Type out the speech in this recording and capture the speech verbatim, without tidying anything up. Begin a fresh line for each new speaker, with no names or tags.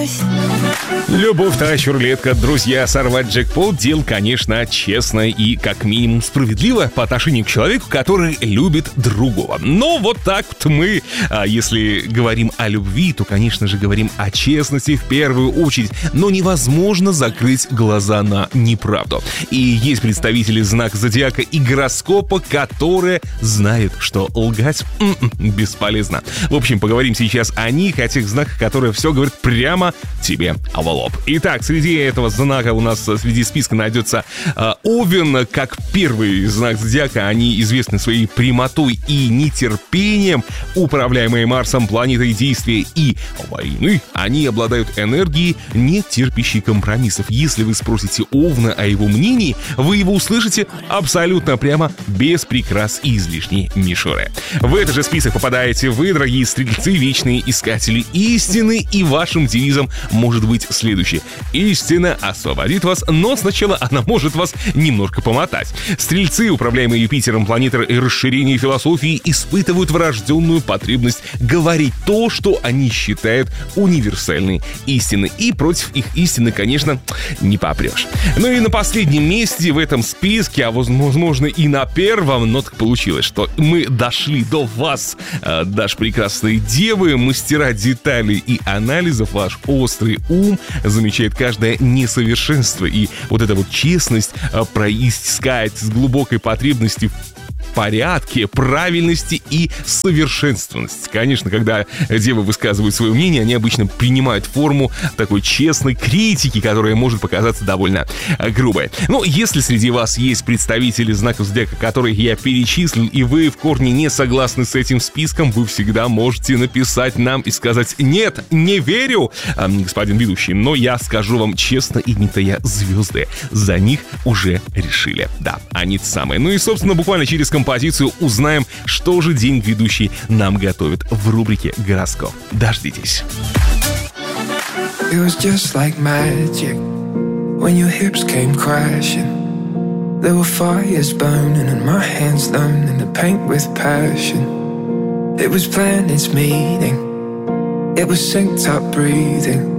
любовь.
Любовь тащу рулетка, друзья, сорвать джекпот — дело, конечно, честное и как минимум справедливо по отношению к человеку, который любит другого. Но вот так вот мы, а если говорим о любви, то, конечно же, говорим о честности в первую очередь. Но невозможно закрыть глаза на неправду. И есть представители знака зодиака и гороскопа, которые знают, что лгать м-м, бесполезно. В общем, поговорим сейчас о них, о тех знаках, которые все говорят прямо тебе в лоб. Итак, среди этого знака у нас, среди списка найдется э, Овен, как первый знак зодиака. Они известны своей прямотой и нетерпением, управляемые Марсом планетой действия и войны. Они обладают энергией, не терпящей компромиссов. Если вы спросите Овна о его мнении, вы его услышите абсолютно прямо, без прикрас и излишней мишуры. В этот же список попадаете вы, дорогие стрельцы, вечные искатели истины, и вашим девизом может быть следующий: истина освободит вас, но сначала она может вас немножко помотать. Стрельцы, управляемые Юпитером, планетой и расширения философии, испытывают врожденную потребность говорить то, что они считают универсальной истиной. И против их истины, конечно, не попрешь. Ну и на последнем месте в этом списке, а возможно и на первом, но так получилось, что мы дошли до вас, Даш, прекрасные девы, мастера деталей и анализов. Ваш острый ум замечает каждое несовершенство, и вот эта вот честность проискать с глубокой потребностью в порядке, правильности и совершенственности. Конечно, когда девы высказывают свое мнение, они обычно принимают форму такой честной критики, которая может показаться довольно грубой. Но если среди вас есть представители знаков зодиака, которые я перечислил, и вы в корне не согласны с этим списком, вы всегда можете написать нам и сказать: нет, не верю, господин ведущий, но я скажу вам честно, именитые звезды за них уже решили. Да, они самые. Ну и, собственно, буквально через композицию узнаем, что же день ведущий нам готовит в рубрике «Гороскоп». Дождитесь.
It was just like magic when your hips came crashing. There were fires burning and my hands learning to paint with passion. It was planets meeting, it was synced up breathing.